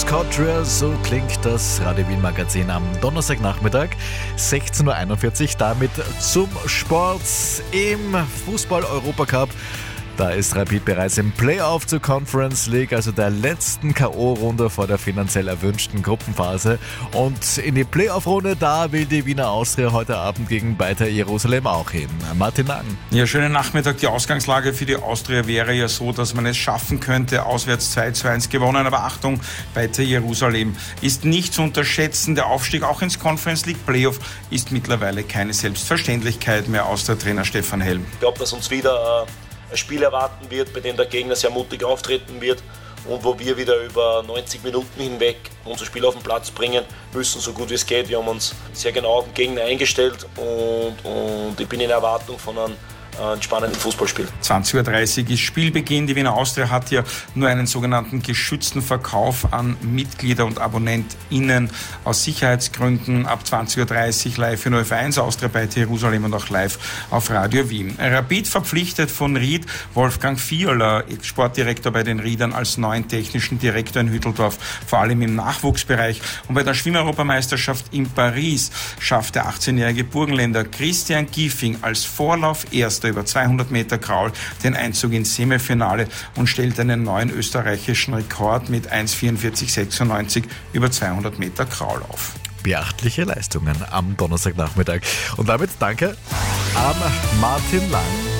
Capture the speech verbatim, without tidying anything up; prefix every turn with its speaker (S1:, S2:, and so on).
S1: Scottria, so klingt das Radio Wien Magazin am Donnerstagnachmittag, sechzehn Uhr einundvierzig, damit zum Sport im Fußball-Europacup. Da ist Rapid bereits im Playoff zur Conference League, also der letzten K O-Runde vor der finanziell erwünschten Gruppenphase. Und in die Playoff-Runde, da will die Wiener Austria heute Abend gegen Beitar Jerusalem auch hin. Martin Lang.
S2: Ja, schönen Nachmittag. Die Ausgangslage für die Austria wäre ja so, dass man es schaffen könnte, auswärts zwei zu eins gewonnen. Aber Achtung, Beitar Jerusalem ist nicht zu unterschätzen. Der Aufstieg auch ins Conference League Playoff ist mittlerweile keine Selbstverständlichkeit mehr, aus der Trainer Stefan Helm.
S3: Ich glaube, dass uns wieder ein Spiel erwarten wird, bei dem der Gegner sehr mutig auftreten wird und wo wir wieder über neunzig Minuten hinweg unser Spiel auf den Platz bringen müssen, so gut wie es geht. Wir haben uns sehr genau auf den Gegner eingestellt und, und ich bin in Erwartung von einem ein spannendes Fußballspiel.
S2: zwanzig Uhr dreißig ist Spielbeginn. Die Wiener Austria hat ja nur einen sogenannten geschützten Verkauf an Mitglieder und AbonnentInnen aus Sicherheitsgründen. Ab zwanzig Uhr dreißig live in O F eins, Austria Beitar Jerusalem und auch live auf Radio Wien. Rapid verpflichtet von Ried Wolfgang Fiola, Sportdirektor bei den Riedern, als neuen technischen Direktor in Hütteldorf, vor allem im Nachwuchsbereich. Und bei der Schwimmeuropameisterschaft in Paris schafft der achtzehnjährige Burgenländer Christian Giefing als Vorlauf-Erster über zweihundert Meter Kraul den Einzug ins Semifinale und stellt einen neuen österreichischen Rekord mit eins vierundvierzig sechsundneunzig über zweihundert Meter Kraul auf.
S1: Beachtliche Leistungen am Donnerstagnachmittag. Und damit danke an Martin Lang.